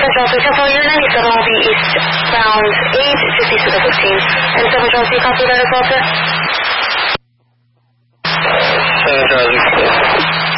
Charles, so you're 97 will be eastbound 8, 50 to the 15. And 7 Charles, do you copy that as well, sir?